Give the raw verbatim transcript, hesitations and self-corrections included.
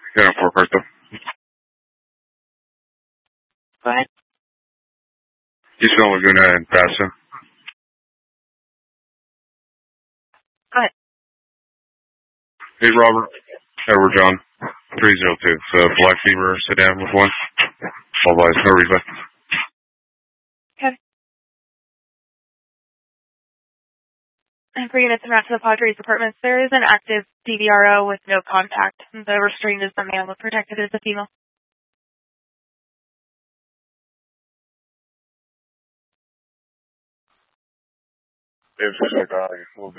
Yeah, for Carta. Go ahead. East Laguna and Paso. Go ahead. Hey, Robert. Edward John. three zero two. So, Black Fever sedan with one. All by no reason. Okay. And for units en route to the Padres apartments, there is an active D V R O with no contact. The restraint is the male, the protected is the female. It's just like, uh, we'll be